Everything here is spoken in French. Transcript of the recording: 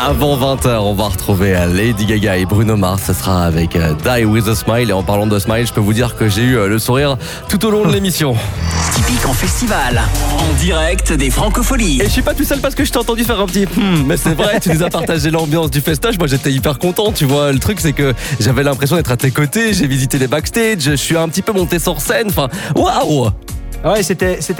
Avant 20h, on va retrouver Lady Gaga et Bruno Mars. Ce sera avec Die With A Smile. Et en parlant de smile, je peux vous dire que j'ai eu le sourire tout au long de l'émission. Typique en festival, en direct des Francopholies. Et je suis pas tout seul parce que je t'ai entendu faire un petit mais c'est vrai, tu nous as partagé l'ambiance du festoche. Moi j'étais hyper content, tu vois. Le truc c'est que j'avais l'impression d'être à tes côtés. J'ai visité les backstage, je suis un petit peu monté sur scène. Enfin, waouh. Ouais, c'était